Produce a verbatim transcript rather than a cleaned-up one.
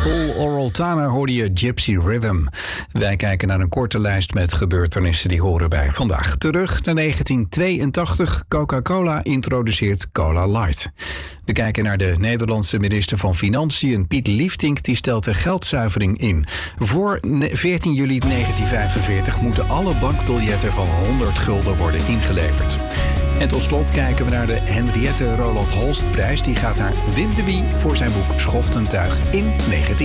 Paul Oroltana hoorde je Gypsy Rhythm. Wij kijken naar een korte lijst met gebeurtenissen die horen bij vandaag. Terug naar negentien tweeëntachtig. Coca-Cola introduceert Cola Light. We kijken naar de Nederlandse minister van Financiën, Piet Lieftinck, die stelt de geldzuivering in. Voor veertien juli negentien vijfenveertig moeten alle bankbiljetten van honderd gulden worden ingeleverd. En tot slot kijken we naar de Henriette Roland Holstprijs. Die gaat naar Wim de Wie voor zijn boek Schoftend Tuig in negentien